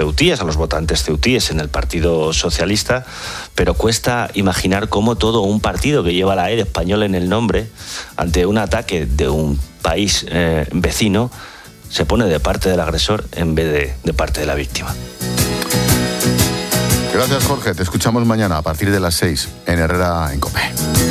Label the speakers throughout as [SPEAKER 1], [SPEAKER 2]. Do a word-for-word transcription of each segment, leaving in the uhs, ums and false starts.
[SPEAKER 1] ceutíes, a los votantes ceutíes en el Partido Socialista, pero cuesta imaginar cómo todo un partido que lleva la E español en el nombre, ante un ataque de un país eh, vecino, se pone de parte del agresor en vez de, de parte de la víctima.
[SPEAKER 2] Gracias, Jorge. Te escuchamos mañana a partir de las seis en Herrera en COPE.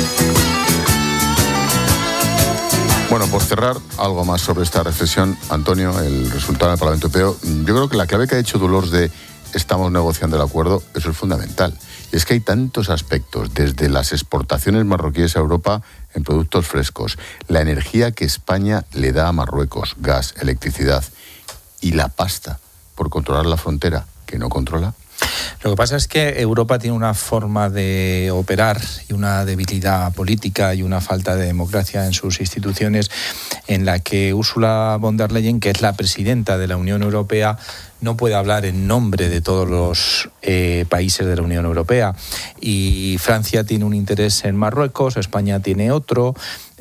[SPEAKER 2] Bueno, por cerrar, algo más sobre esta reflexión, Antonio, el resultado del Parlamento Europeo. Yo creo que la clave que ha dicho Dolors de estamos negociando el acuerdo, eso es fundamental. Y es que hay tantos aspectos, desde las exportaciones marroquíes a Europa en productos frescos, la energía que España le da a Marruecos, gas, electricidad, y la pasta por controlar la frontera, que no controla.
[SPEAKER 3] Lo que pasa es que Europa tiene una forma de operar y una debilidad política y una falta de democracia en sus instituciones en la que Ursula von der Leyen, que es la presidenta de la Unión Europea, no puede hablar en nombre de todos los eh, países de la Unión Europea. Y Francia tiene un interés en Marruecos, España tiene otro,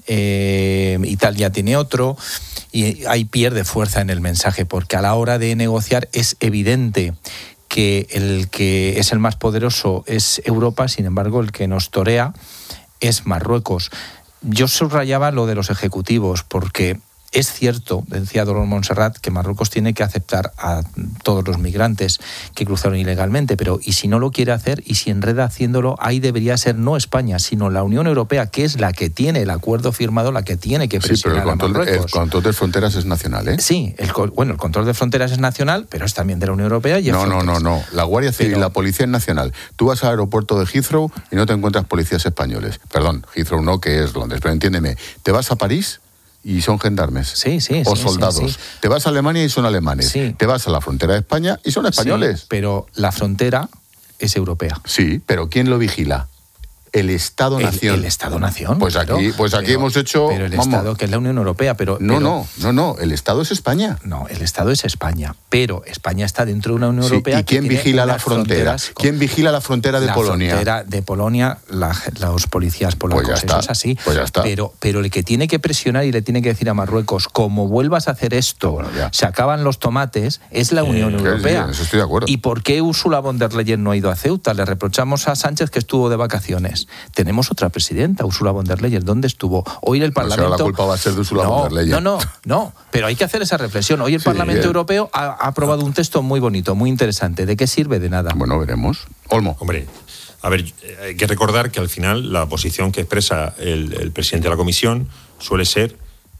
[SPEAKER 3] eh, Italia tiene otro, y ahí pierde fuerza en el mensaje, porque a la hora de negociar es evidente que el que es el más poderoso es Europa, sin embargo el que nos torea es Marruecos. Yo subrayaba lo de los ejecutivos, porque es cierto, decía Dolors Montserrat, que Marruecos tiene que aceptar a todos los migrantes que cruzaron ilegalmente, pero ¿y si no lo quiere hacer? Y si enreda haciéndolo, ahí debería ser no España, sino la Unión Europea, que es la que tiene el acuerdo firmado, la que tiene que presionar
[SPEAKER 2] sí, pero el control,
[SPEAKER 3] a Marruecos.
[SPEAKER 2] El control de fronteras es nacional, ¿eh?
[SPEAKER 3] Sí, el, bueno, el control de fronteras es nacional, pero es también de la Unión Europea y
[SPEAKER 2] No, no, no, no. La Guardia Civil y la Policía es nacional. Tú vas al aeropuerto de Heathrow y no te encuentras policías españoles. Perdón, Heathrow no, que es Londres, pero entiéndeme. Te vas a París y son gendarmes.
[SPEAKER 3] Sí, sí,
[SPEAKER 2] o
[SPEAKER 3] sí,
[SPEAKER 2] soldados.
[SPEAKER 3] Sí, sí.
[SPEAKER 2] Te vas a Alemania y son alemanes. Sí. Te vas a la frontera de España y son españoles.
[SPEAKER 3] Sí, pero la frontera es europea.
[SPEAKER 2] Sí, pero ¿quién lo vigila? El Estado-Nación.
[SPEAKER 3] El, el Estado-Nación.
[SPEAKER 2] Pues
[SPEAKER 3] claro,
[SPEAKER 2] aquí, pues aquí
[SPEAKER 3] pero,
[SPEAKER 2] hemos hecho...
[SPEAKER 3] Pero el
[SPEAKER 2] vamos,
[SPEAKER 3] Estado, que es la Unión Europea, pero...
[SPEAKER 2] No,
[SPEAKER 3] pero,
[SPEAKER 2] no, no, no, el Estado es España.
[SPEAKER 3] No, el Estado es España, pero España está dentro de una Unión
[SPEAKER 2] sí,
[SPEAKER 3] Europea.
[SPEAKER 2] ¿Y quién
[SPEAKER 3] que
[SPEAKER 2] vigila la frontera? ¿Quién vigila la frontera de
[SPEAKER 3] la
[SPEAKER 2] Polonia?
[SPEAKER 3] La frontera de Polonia, la, los policías polacos,
[SPEAKER 2] pues ya está,
[SPEAKER 3] eso es así.
[SPEAKER 2] Pues ya está.
[SPEAKER 3] Pero, pero el que tiene que presionar y le tiene que decir a Marruecos, como vuelvas a hacer esto, bueno, se acaban los tomates, es la Unión
[SPEAKER 2] eh,
[SPEAKER 3] Europea.
[SPEAKER 2] Sí, eso estoy de acuerdo.
[SPEAKER 3] ¿Y por qué Ursula von der Leyen no ha ido a Ceuta? Le reprochamos a Sánchez que estuvo de vacaciones. Tenemos otra presidenta, Ursula von der Leyen, ¿dónde estuvo? Hoy el Parlamento...
[SPEAKER 2] No, la culpa va a ser de Ursula
[SPEAKER 3] no,
[SPEAKER 2] von der Leyen.
[SPEAKER 3] No, no, no, pero hay que hacer esa reflexión. Hoy el
[SPEAKER 2] sí,
[SPEAKER 3] Parlamento
[SPEAKER 2] bien.
[SPEAKER 3] Europeo ha, ha aprobado un texto muy bonito, muy interesante. ¿De qué sirve? De nada.
[SPEAKER 2] Bueno, veremos. Olmo.
[SPEAKER 4] Hombre, a ver, hay que recordar que al final la posición que expresa el, el presidente de la Comisión suele ser,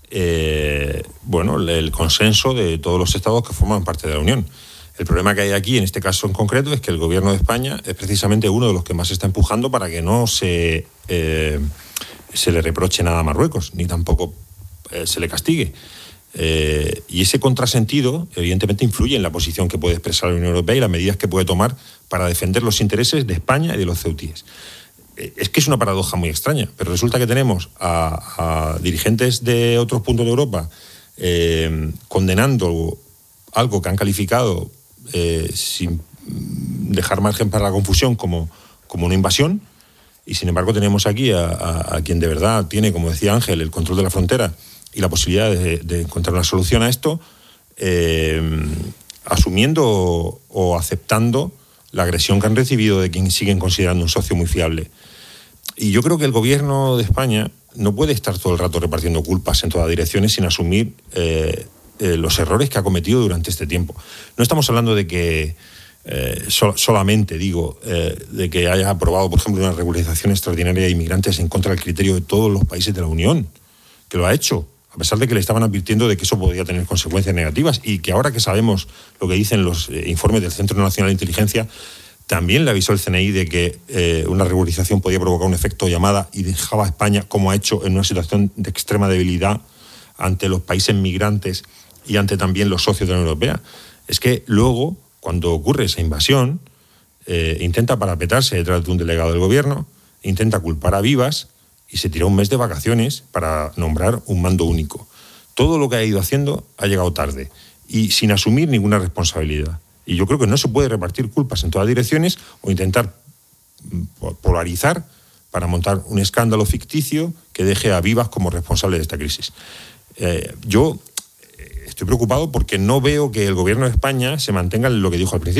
[SPEAKER 4] eh, bueno, el consenso de todos los estados que forman parte de la Unión. El problema que hay aquí, en este caso en concreto, es que el gobierno de España es precisamente uno de los que más está empujando para que no se... Eh, se le reproche nada a Marruecos, ni tampoco eh, se le castigue. Eh, y ese contrasentido, evidentemente, influye en la posición que puede expresar la Unión Europea y las medidas que puede tomar para defender los intereses de España y de los ceutíes. Eh, es que es una paradoja muy extraña, pero resulta que tenemos a, a dirigentes de otros puntos de Europa eh, condenando algo que han calificado, eh, sin dejar margen para la confusión, como, como una invasión. Y sin embargo tenemos aquí a, a, a quien de verdad tiene, como decía Ángel, el control de la frontera y la posibilidad de, de encontrar una solución a esto, eh, asumiendo o, o aceptando la agresión que han recibido de quien siguen considerando un socio muy fiable. Y yo creo que el gobierno de España no puede estar todo el rato repartiendo culpas en todas direcciones sin asumir eh, eh, los errores que ha cometido durante este tiempo. No estamos hablando de que Eh, so, solamente digo eh, de que haya aprobado, por ejemplo, una regularización extraordinaria de inmigrantes en contra del criterio de todos los países de la Unión, que lo ha hecho, a pesar de que le estaban advirtiendo de que eso podría tener consecuencias negativas, y que ahora que sabemos lo que dicen los eh, informes del Centro Nacional de Inteligencia, también le avisó el C N I de que eh, una regularización podía provocar un efecto llamada y dejaba a España, como ha hecho, en una situación de extrema debilidad ante los países migrantes y ante también los socios de la Unión Europea. Es que luego, cuando ocurre esa invasión, eh, intenta parapetarse detrás de un delegado del gobierno, intenta culpar a Vivas y se tira un mes de vacaciones para nombrar un mando único. Todo lo que ha ido haciendo ha llegado tarde y sin asumir ninguna responsabilidad. Y yo creo que no se puede repartir culpas en todas direcciones o intentar polarizar para montar un escándalo ficticio que deje a Vivas como responsable de esta crisis. Eh, yo... Estoy preocupado porque no veo que el gobierno de España se mantenga en lo que dijo al principio.